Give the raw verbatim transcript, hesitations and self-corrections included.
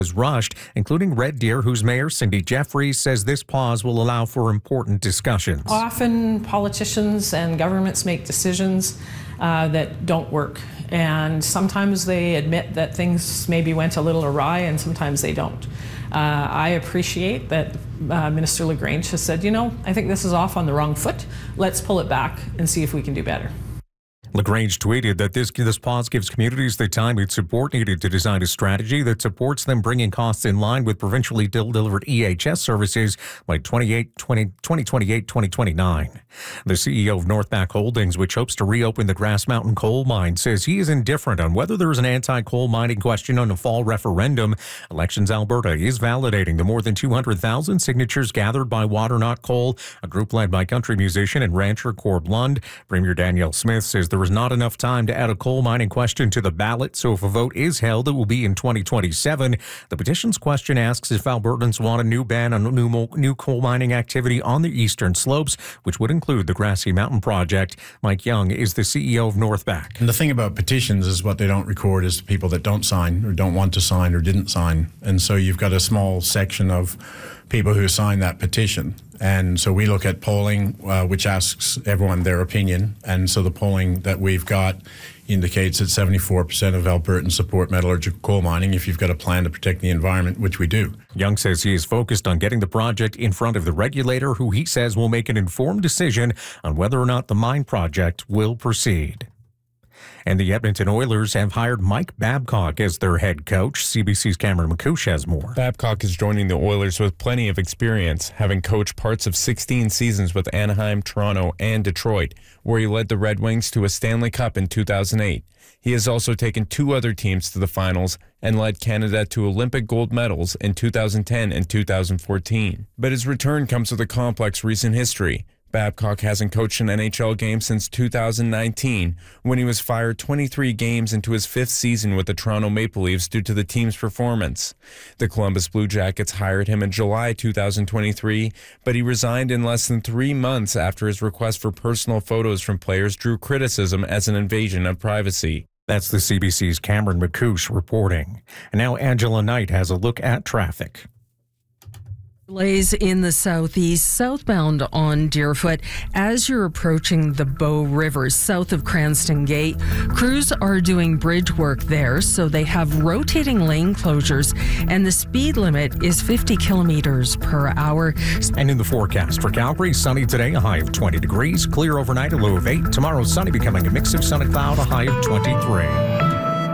was rushed, including Red Deer, whose mayor, Cindy Jeffries, says this pause will allow for important discussions. Often politicians and governments make decisions uh, that don't work, and sometimes they admit that things maybe went a little awry, and sometimes they don't. Uh, I appreciate that uh, Minister LaGrange has said, you know, I think this is off on the wrong foot. Let's pull it back and see if we can do better. LaGrange tweeted that this, this pause gives communities the time and support needed to design a strategy that supports them bringing costs in line with provincially delivered E H S services by twenty twenty-eight twenty twenty-nine. The C E O of Northback Holdings, which hopes to reopen the Grass Mountain coal mine, says he is indifferent on whether there is an anti-coal mining question on a fall referendum. Elections Alberta is validating the more than two hundred thousand signatures gathered by Water Not Coal, a group led by country musician and rancher Corb Lund. Premier Danielle Smith says there is not enough time to add a coal mining question to the ballot, so if a vote is held, it will be in twenty twenty-seven. The petition's question asks if Albertans want a new ban on new, new coal mining activity on the eastern slopes, which would include the Grassy Mountain project. Mike Young is the C E O of Northback. And the thing about petitions is what they don't record is the people that don't sign or don't want to sign or didn't sign. And so you've got a small section of people who signed that petition. And so we look at polling, uh, which asks everyone their opinion. And so the polling that we've got indicates that seventy-four percent of Albertans support metallurgical coal mining if you've got a plan to protect the environment, which we do. Young says he is focused on getting the project in front of the regulator, who he says will make an informed decision on whether or not the mine project will proceed. And the Edmonton Oilers have hired Mike Babcock as their head coach. C B C's Cameron McCouche has more. Babcock is joining the Oilers with plenty of experience, having coached parts of sixteen seasons with Anaheim, Toronto, and Detroit, where he led the Red Wings to a Stanley Cup in two thousand eight. He has also taken two other teams to the finals and led Canada to Olympic gold medals in two thousand ten and two thousand fourteen. But his return comes with a complex recent history. Babcock hasn't coached an N H L game since two thousand nineteen, when he was fired twenty-three games into his fifth season with the Toronto Maple Leafs due to the team's performance. The Columbus Blue Jackets hired him in July two thousand twenty-three, but he resigned in less than three months after his request for personal photos from players drew criticism as an invasion of privacy. That's the C B C's Cameron McCouche reporting. And now Angela Knight has a look at traffic. Delays in the southeast, southbound on Deerfoot as you're approaching the Bow River south of Cranston Gate. Crews are doing bridge work there, so they have rotating lane closures, and the speed limit is fifty kilometers per hour. And in the forecast for Calgary, sunny today, a high of twenty degrees, clear overnight, a low of eight. Tomorrow, sunny becoming a mix of sun and cloud, a high of twenty-three.